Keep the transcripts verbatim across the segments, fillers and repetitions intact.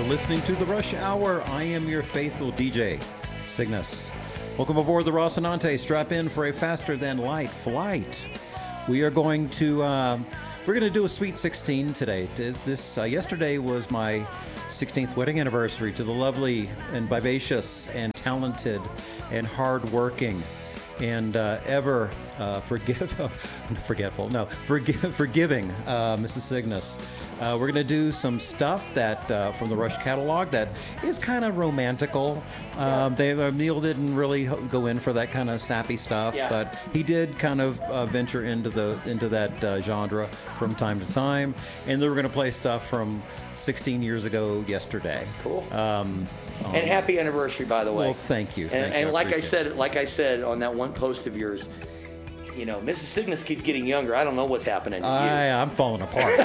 listening to The Rush Hour. I am your faithful D J, Cygnus. Welcome aboard the Rocinante. Strap in for a faster-than-light flight. We are going to, uh, we're going to do a Sweet sixteen today. This, uh, yesterday was my sixteenth wedding anniversary to the lovely and vivacious and talented and hardworking and uh, ever uh, forgive, forgetful, no, forgive, forgiving uh, Missus Cygnus. Uh, we're going to do some stuff that uh, from the Rush catalog that is kind of romantical. Um, they, uh, Neil didn't really go in for that kind of sappy stuff, Yeah. but he did kind of uh, venture into the into that uh, genre from time to time. And then we're going to play stuff from sixteen years ago yesterday. Cool. Um, um, And happy anniversary, by the way. Well, thank you. And, Thank you. and I like I appreciate said, like I said on that one post of yours, you know, Missus Cygnus keeps getting younger. I don't know what's happening to you. I, I'm falling apart.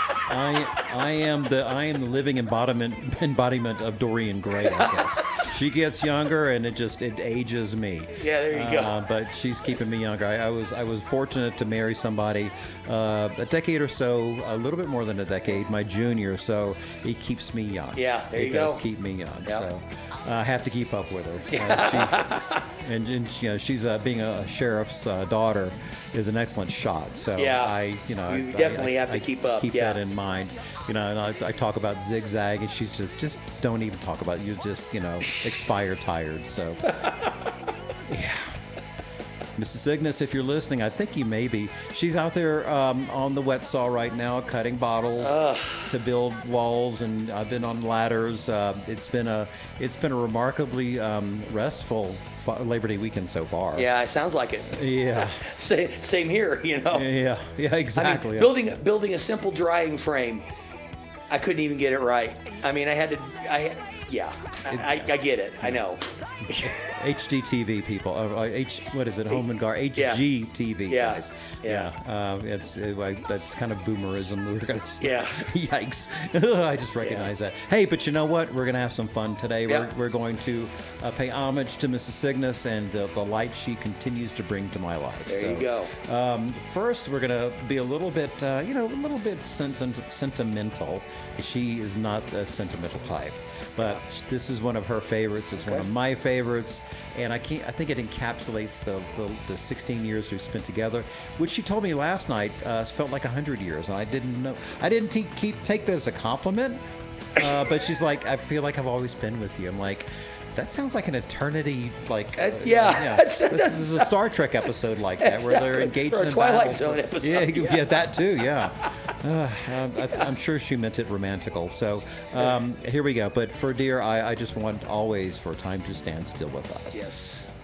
I I am the I am the living embodiment embodiment of Dorian Gray, I guess. She gets younger and it just it ages me. Yeah, there you go. Uh, but she's keeping me younger. I, I was I was fortunate to marry somebody uh, a decade or so, a little bit more than a decade, my junior. So it keeps me young. Yeah, there it you does go. keep me young. Yep. So uh, I have to keep up with her. Uh, she, and, and you know she's uh, being a sheriff's uh, daughter is an excellent shot. So Yeah. I you know You I, definitely I, have to I keep up, Keep yeah. that in mind. You know, and I, I talk about zigzag, and she's just just don't even talk about it. You just you know expire tired. So yeah. Missus Cygnus, if you're listening, I think you may be. She's out there um, on the wet saw right now, cutting bottles Ugh. to build walls, and I've been on ladders. Uh, it's been a it's been a remarkably um, restful Labor Day weekend so far. Yeah, it sounds like it. Yeah. Same, same here, you know. Yeah. Yeah. Exactly. I mean, building building a simple drying frame, I couldn't even get it right. I mean, I had to. I yeah. I, I, I get it. I know. H D T V people, uh, uh, H what is it? Home and Guard, H G T V Yeah. guys. Yeah. Uh, it's uh, like, that's kind of boomerism. We're gonna. Yeah. Yikes! I just recognize that. Hey, but you know what? We're gonna have some fun today. Yeah. We're we're going to uh, pay homage to Missus Cygnus and uh, the light she continues to bring to my life. There So, you go. Um, first, we're gonna be a little bit, uh, you know, a little bit senti- sentimental. She is not a sentimental type. But this is one of her favorites. It's one Okay. of my favorites, and I can't. I think it encapsulates the, the, the sixteen years we've spent together, which she told me last night uh, felt like a hundred years, and I didn't know. I didn't te- keep take that as a compliment, uh, but she's like, I feel like I've always been with you. I'm like, that sounds like an eternity, like Uh, yeah. This is a Star Trek episode like that, where they're Exactly. engaged Or a in Twilight battle. Zone episode, Yeah, yeah. yeah, that too. Yeah. Uh, um, I, I'm sure she meant it romantical. So um, here we go. But for dear, I, I just want always for time to stand still with us. Yes.